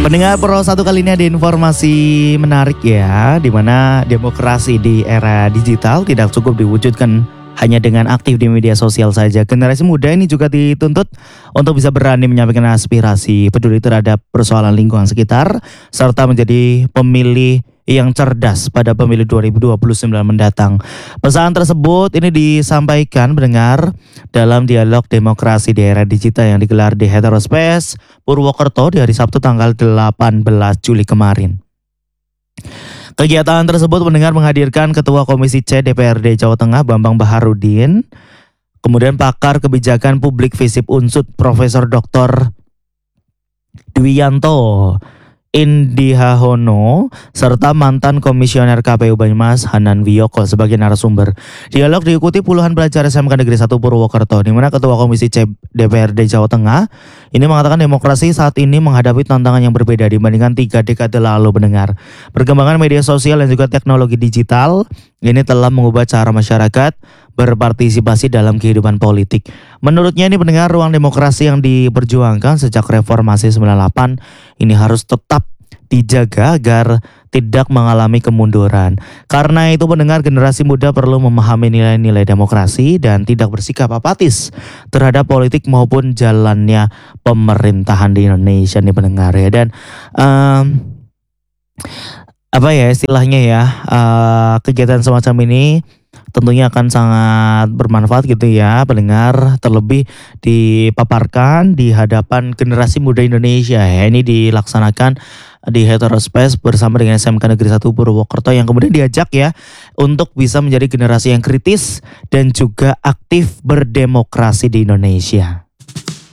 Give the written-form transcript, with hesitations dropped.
Pendengar Pro satu kali ini ada informasi menarik ya, di mana demokrasi di era digital tidak cukup diwujudkan hanya dengan aktif di media sosial saja. Generasi muda ini juga dituntut untuk bisa berani menyampaikan aspirasi, peduli terhadap persoalan lingkungan sekitar, serta menjadi pemilih yang cerdas pada pemilu 2029 mendatang. Pesan tersebut ini disampaikan pendengar dalam dialog demokrasi di era digital yang digelar di Heterospace Purwokerto di hari Sabtu tanggal 18 Juli kemarin. Kegiatan tersebut mendengar menghadirkan Ketua Komisi C DPRD Jawa Tengah Bambang Baharudin, kemudian pakar kebijakan publik FISIP Unsud Profesor Dr. Dwianto Indihahono, serta mantan Komisioner KPU Banyumas Hanan Wiyoko sebagai narasumber. Dialog diikuti puluhan pelajar SMK Negeri 1 Purwokerto, di mana Ketua Komisi C DPRD Jawa Tengah ini mengatakan demokrasi saat ini menghadapi tantangan yang berbeda dibandingkan 3 dekade lalu mendengar. Perkembangan media sosial dan juga teknologi digital ini telah mengubah cara masyarakat berpartisipasi dalam kehidupan politik. Menurutnya ini pendengar, ruang demokrasi yang diperjuangkan sejak reformasi 98 ini harus tetap dijaga agar tidak mengalami kemunduran. Karena itu pendengar, generasi muda perlu memahami nilai-nilai demokrasi dan tidak bersikap apatis terhadap politik maupun jalannya pemerintahan di Indonesia nih pendengar ya. Dan apa ya istilahnya ya, kegiatan semacam ini tentunya akan sangat bermanfaat gitu ya pendengar, terlebih dipaparkan di hadapan generasi muda Indonesia ya. Ini dilaksanakan di Heterospace bersama dengan SMK Negeri 1 Purwokerto yang kemudian diajak ya untuk bisa menjadi generasi yang kritis dan juga aktif berdemokrasi di Indonesia.